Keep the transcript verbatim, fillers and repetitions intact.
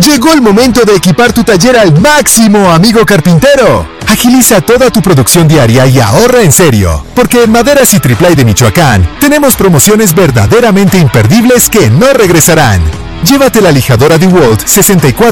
Llegó el momento de equipar tu taller al máximo, amigo carpintero. Agiliza toda tu producción diaria y ahorra en serio, porque en Maderas y Triplay de Michoacán tenemos promociones verdaderamente imperdibles que no regresarán. Llévate la lijadora DeWalt sesenta y cuatro